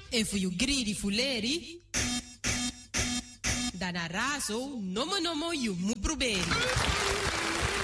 En voor je greedy fuleri, dan razo, nomo, je moet proberen.